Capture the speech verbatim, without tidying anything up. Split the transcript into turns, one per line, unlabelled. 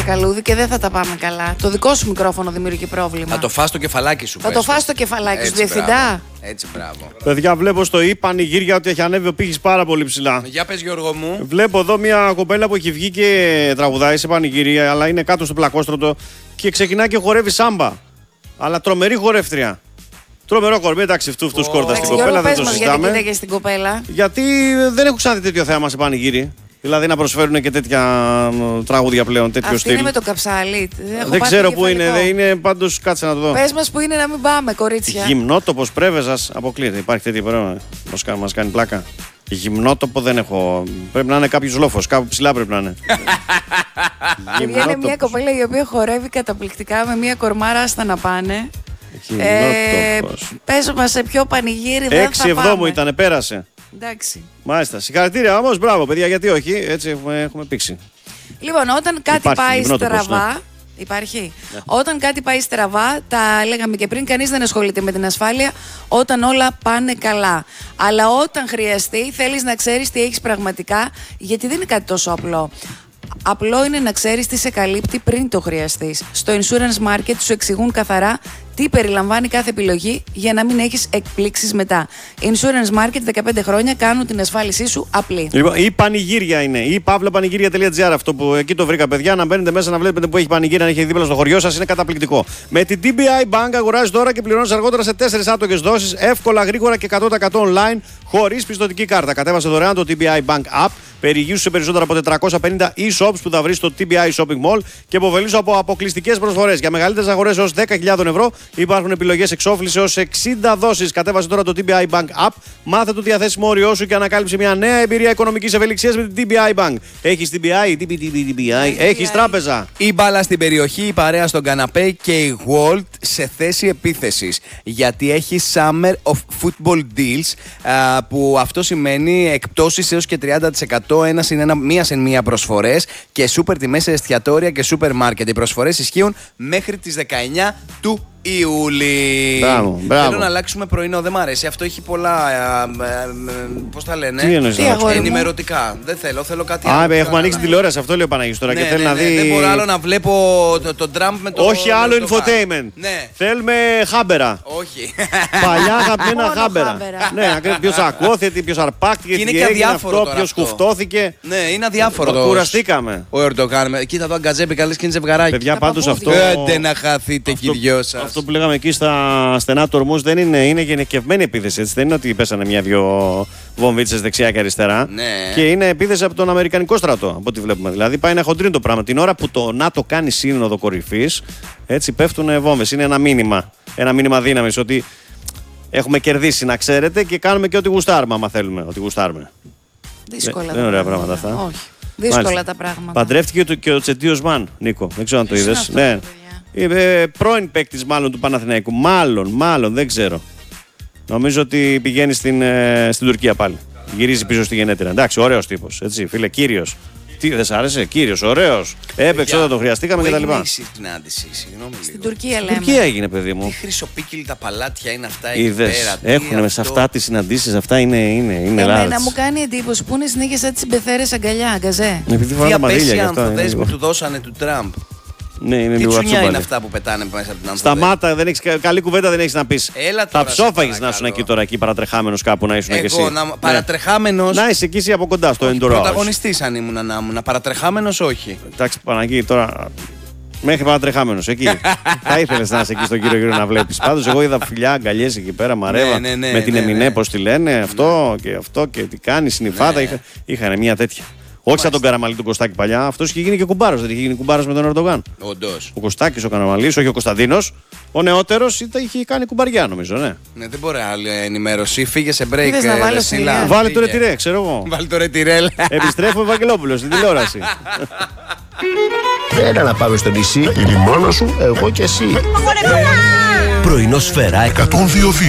καλούδι και δεν θα τα πάμε καλά. Το δικό σου μικρόφωνο δημιουργεί πρόβλημα.
Θα το φας το κεφαλάκι σου.
Θα το φας το κεφαλάκι σου, διευθυντά.
Μπράβο. Έτσι, μπράβο.
Παιδιά, βλέπω στο ή πανηγύρια ότι έχει ανέβει ο πύχης πάρα πολύ ψηλά.
Για πες, Γιώργο μου.
Βλέπω εδώ μια κοπέλα που έχει βγει και τραγουδάει σε πανηγύρια, αλλά είναι κάτω στο πλακόστρωτο και ξεκινάει και χορεύει σάμπα. Αλλά τρομερή χορεύτρια. Τρομερό κορμί, εντάξει, αυτού αυτού σκόρτα στην κοπέλα, δεν το συζητάμε.
Γιατί κοίταγε στην κοπέλα.
Γιατί δεν έχω ξαναδεί τέτοιο θέαμα σε πανηγύρι. Δηλαδή να προσφέρουν και τέτοια τραγούδια πλέον, τέτοιο
Αυτή
στυλ.
Είναι με το καψάλι.
Δεν ξέρω πού είναι, δεν είναι πάντως, κάτσε να το δω.
Πες μας που είναι να μην πάμε, κορίτσια.
Γυμνότοπος Πρέβεζας, αποκλείεται. Υπάρχει τέτοιο πράγμα. Μας κάνει πλάκα. Γυμνότοπο δεν έχω. Πρέπει να είναι κάποιος λόφος, κάπου ψηλά πρέπει να είναι.
Είναι μια κοπέλα η οποία χορεύει καταπληκτικά με μια κορμάρα άστα να πάνε. Ε, πες μας σε ποιο πανηγύρι δεν θα πάμε.
έξι εβδόμου ήτανε, πέρασε.
Εντάξει.
Μάλιστα. Συγχαρητήρια όμως, μπράβο παιδιά, γιατί όχι, έτσι έχουμε, έχουμε πήξει.
Λοιπόν, όταν κάτι
Υπάρχει
πάει στραβά.
Ναι.
Υπάρχει. Ναι. Όταν κάτι πάει στραβά, τα λέγαμε και πριν, κανείς δεν ασχολείται με την ασφάλεια όταν όλα πάνε καλά. Αλλά όταν χρειαστεί, θέλεις να ξέρεις τι έχεις πραγματικά, γιατί δεν είναι κάτι τόσο απλό. Απλό είναι να ξέρεις τι σε καλύπτει πριν το χρειαστείς. Στο Insurance Market σου εξηγούν καθαρά τι περιλαμβάνει κάθε επιλογή για να μην έχεις εκπλήξεις μετά. Insurance Market δεκαπέντε χρόνια κάνουν την ασφάλισή σου απλή.
Λοιπόν, η πανηγύρια είναι. Η παύλα πανηγύρια τελεία τζι άρ. Αυτό που εκεί το βρήκα, παιδιά. Να μπαίνετε μέσα να βλέπετε που έχει πανηγύρια, να έχει δίπλα στο χωριό σας. Είναι καταπληκτικό. Με την τι μπι άι Bank αγοράζεις τώρα και πληρώνεις αργότερα σε τέσσερις άτοκες δόσεις. Εύκολα, γρήγορα και εκατό τοις εκατό online χωρίς πιστωτική κάρτα. Κατέβασε δωρεάν το τι μπι άι Bank App. Περιηγήσου σε περισσότερα από τετρακόσια πενήντα e-shops που θα βρεις στο τι μπι άι Shopping Mall και υποφελήσου από αποκλειστικές προσφορές. Για μεγαλύτερες αγορές έως δέκα χιλιάδες ευρώ υπάρχουν επιλογές εξόφλησης έως εξήντα δόσεις. Κατέβασε τώρα το τι μπι άι Bank App, μάθε το διαθέσιμο όριό σου και ανακάλυψε μια νέα εμπειρία οικονομικής ευελιξίας με την τι μπι άι Bank. Έχεις τι μπι άι, τι μπι άι, έχεις τράπεζα.
Η μπάλα στην περιοχή, η παρέα στον καναπέ και η Walt σε θέση επίθεσης. Γιατί έχει Summer of Football Deals, που αυτό σημαίνει εκπτώσεις έως και τριάντα τοις εκατό ένα συν ένα, μία συν μία προσφορές και σούπερ τιμές σε εστιατόρια και σούπερ μάρκετ. Οι προσφορές ισχύουν μέχρι τις δεκαεννιά του Ιούλη.
Μπράβο, μπράβο.
Θέλω να αλλάξουμε πρωινό, δεν μ' αρέσει. Αυτό έχει πολλά. Πώς τα λένε,
τι εννοείς,
ενημερωτικά. Δεν θέλω, θέλω κάτι
Α,
άλλο.
Α, έχουμε ανοίξει τηλεόραση, αυτό λέει ο Παναγιώτης τώρα.
Ναι,
και θέλει
ναι,
να
ναι,
δει.
Δεν μπορώ άλλο να βλέπω το, το Trump με το.
Όχι άλλο
το
infotainment.
Ναι.
Θέλουμε χάμπερα.
Όχι.
Παλιά αγαπημένα χάμπερα. Ναι, ποιος ακόθηκε, ποιος αρπάκτηκε,
είναι
τι
και
έγινε
αδιάφορο
αυτό, ποιος κουφτώθηκε.
Ναι, είναι αδιάφορο. Το
κουραστήκαμε.
Ο Ερντογάν. Κοίτα εδώ, Αγκατζέπη, καλές και είναι ζευγαράκι.
Παιδιά, πάντως αυτό.
Άντε να χαθείτε κι οι δυο σας.
Αυτό που λέγαμε εκεί στα στενά του ορμούς δεν είναι, είναι γενικευμένη επίθεση. Έτσι. Δεν είναι ότι πέσανε μια-δυο βομβίτσες δεξιά και αριστερά.
Ναι.
Και είναι επίθεση από τον Αμερικανικό στρατό, από ό,τι βλέπουμε. Δηλαδή πάει να χοντρίνει το πράγμα. Την ώρα που το ΝΑΤΟ κάνει σύνοδο κορυφής, έτσι πέφτουν βόμβες. Είναι ένα μήνυμα. Ένα μήνυμα δύναμης ότι έχουμε κερδίσει, να ξέρετε, και κάνουμε και ό,τι γουστάρουμε, άμα θέλουμε. Ό,τι γουστάρουμε.
Δύσκολα.
Δεν είναι ωραία πράγματα αυτά.
Όχι. Δύσκολα Μάλιστα. τα πράγματα.
Παντρεύτηκε και ο Τσετίος Μαν, Νίκο. Δεν ξέρω αν το είδες. Ναι. Ε, πρώην παίκτης μάλλον του Παναθηναϊκού. Μάλλον, μάλλον, δεν ξέρω. Νομίζω ότι πηγαίνει στην, ε, στην Τουρκία πάλι. Γυρίζει πίσω στη γενέτειρα. Εντάξει, ωραίος τύπος. Έτσι, φίλε, κύριος. Τι, δεν σ' άρεσε, κύριος, ωραίος. Έπαιξε όταν το χρειαστήκαμε κτλ.
Πού έγινε η συνάντηση, συγγνώμη λίγο.
Στην Τουρκία λέμε.
Στην Τουρκία έγινε, παιδί μου.
Τι χρυσοπίκυλη τα παλάτια είναι αυτά εκεί
Είδες,
πέρα.
έχουν σε αυτά τις συναντήσεις, αυτά είναι, είναι, είναι
Εμένα
large.
μου κάνει εντύπωση που είναι συνέχεια σαν τις μπεθέρες αγκαλιά, γκαζέ.
Επειδή φορά τα μαντήλια γι' αυτό.
ανθοδές που του δώσανε του Τραμπ.
Ναι, είναι
τι
λίγο
τσουνιά
ατσούπαλη.
είναι αυτά που πετάνε μέσα από την ανθοδέ.
Σταμάτα, δεν έχεις, καλή κουβέντα δεν έχεις να πεις.
Έλα
θα
τώρα,
ψόφαγες να ήσουν εκεί τώρα, εκεί παρατρεχάμενος κάπου να ήσουν
Εγώ,
και εσύ.
να,
Ναι.
παρατρεχάμενος.
Να είσαι εκεί εσύ από κοντά στο entourage.
Πρωταγωνιστής αν ήμουν να ήμουν. Παρατρεχάμενος όχι.
Εντάξει, Παναγί, τώρα. Μέχρι παρατρεχάμενος εκεί. Θα ήθελες να είσαι εκεί στον κύριο γύρω να βλέπεις. Πάντως, εγώ είδα φιλιά, αγκαλιές εκεί πέρα, μαρέβα.
Ναι, ναι, ναι,
με την
ναι,
Εμινέ,
ναι.
πώς τη λένε, αυτό και αυτό και τι κάνει, συνυφάδα.
Ναι.
Είχα, είχαν μια τέτοια. Όχι σαν τον Καραμαλή τον Κωστάκη παλιά, αυτός είχε γίνει και κουμπάρος. Δεν είχε γίνει κουμπάρος με τον Ερντογάν.
Όντως.
Ο Κωστάκης, ο Καραμαλής, όχι ο Κωνσταντίνος. Ο νεότερος είχε κάνει κουμπαριά, νομίζω, ναι.
Ναι, δεν μπορεί άλλη ενημέρωση. Φύγε σε break.
Είδες να
ε,
βάλω
Δεσίλα.
σιλιά.
Βάλε το ρετυρέ, ξέρω εγώ.
Βάλε το ρετυρέλ.
Επιστρέφω Ευαγγελόπουλος στην τηλεόραση.
Έλα να πάμε στο νησί. Η μάνα σου, εγώ και εσύ.
Πρωινό Σφαίρα εκατόν δύο.